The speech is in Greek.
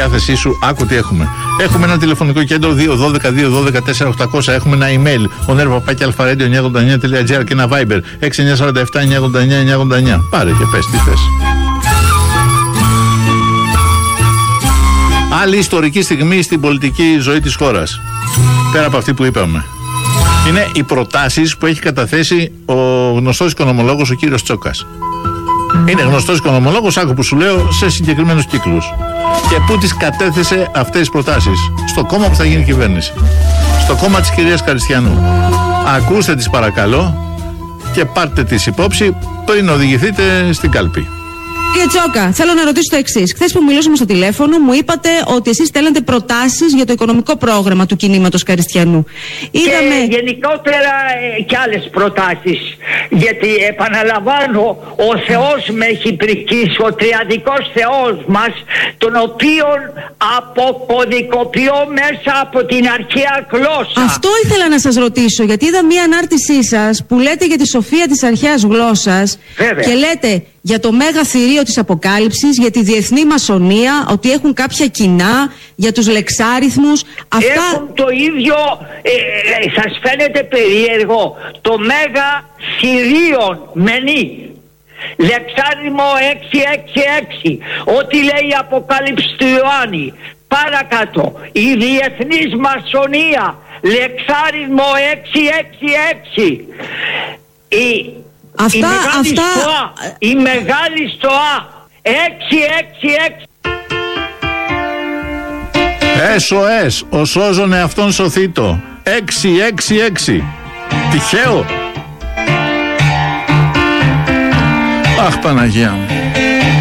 διάθεσή σου. Άκου τι έχουμε. Έχουμε ένα τηλεφωνικό κέντρο 212-212-4800. Έχουμε ένα email onr@alpha-radio989.gr και ένα Viber 6947-989-989. Πάρε και πες τι θες. Άλλη ιστορική στιγμή στην πολιτική ζωή της χώρας, πέρα από αυτή που είπαμε, είναι οι προτάσεις που έχει καταθέσει ο γνωστός οικονομολόγος ο κύριος Τσόκας. Είναι γνωστός οικονομολόγος, άκου που σου λέω, σε συγκεκριμένους κύκλους. Και πού τις κατέθεσε αυτές τις προτάσεις? Στο κόμμα που θα γίνει κυβέρνηση. Στο κόμμα της κυρίας Καριστιανού. Ακούστε τις παρακαλώ και πάρτε τις υπόψη πριν οδηγηθείτε στην κάλπη. Κύριε Τσόκα, θέλω να ρωτήσω το εξής. Χθες που μιλούσαμε στο τηλέφωνο, μου είπατε ότι εσείς στέλνετε προτάσεις για το οικονομικό πρόγραμμα του κινήματος Καριστιανού. Είδαμε... Και γενικότερα και άλλες προτάσεις. Γιατί επαναλαμβάνω, ο Θεός με έχει πρικήσει, ο τριαδικός Θεός μας, τον οποίον αποκωδικοποιώ μέσα από την αρχαία γλώσσα. Αυτό ήθελα να σας ρωτήσω, γιατί είδα μία ανάρτησή σας που λέτε για τη σοφία της αρχαίας γλώσσας. Βέβαια. Και λέτε για το μέγα θηρίο της Αποκάλυψης, για τη διεθνή μασονία, ότι έχουν κάποια κοινά, για τους λεξάριθμους. Αυτά... Έχουν το ίδιο, σας φαίνεται περίεργο, το μέγα θηρίον μενή. Λεξάριθμο 666, ό,τι λέει η Αποκάλυψη του Ιωάννη. Παρακάτω, η διεθνής μασονία, λεξάριθμο 666. Η μεγάλη στοά 666. SOS, ο σώζον εαυτόν σωθήτο. 666. Τυχαίο? Αχ, Παναγία μου.